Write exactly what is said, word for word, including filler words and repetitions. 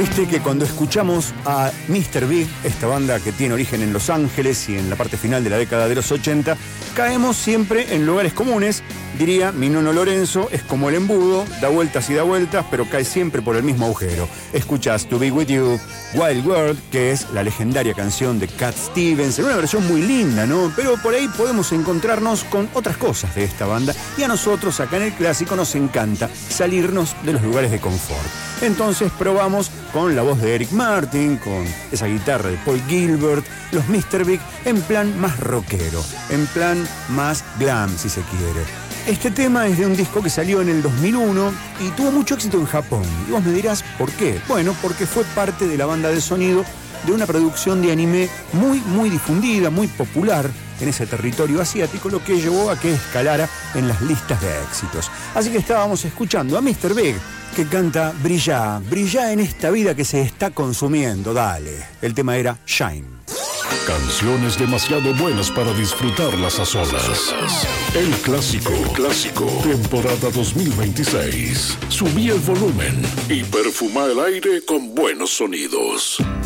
Viste que cuando escuchamos a míster Big, esta banda que tiene origen en Los Ángeles y en la parte final de la década de los ochenta, caemos siempre en lugares comunes. Diría mi nono Lorenzo, es como el embudo, da vueltas y da vueltas, pero cae siempre por el mismo agujero. Escuchás To Be With You, Wild World, que es la legendaria canción de Cat Stevens, en una versión muy linda, ¿no? Pero por ahí podemos encontrarnos con otras cosas de esta banda, y a nosotros acá en el Clásico nos encanta salirnos de los lugares de confort. Entonces probamos con la voz de Eric Martin, con esa guitarra de Paul Gilbert, los míster Big en plan más rockero, en plan más glam, si se quiere. Este tema es de un disco que salió en el dos mil uno y tuvo mucho éxito en Japón. Y vos me dirás, ¿por qué? Bueno, porque fue parte de la banda de sonido de una producción de anime muy, muy difundida, muy popular en ese territorio asiático, lo que llevó a que escalara en las listas de éxitos. Así que estábamos escuchando a míster Big, que canta Brilla, brilla en esta vida que se está consumiendo, dale. El tema era Shine. Canciones demasiado buenas para disfrutarlas a solas. El Clásico, el Clásico, temporada dos mil veintiséis. Subí el volumen y perfuma el aire con buenos sonidos.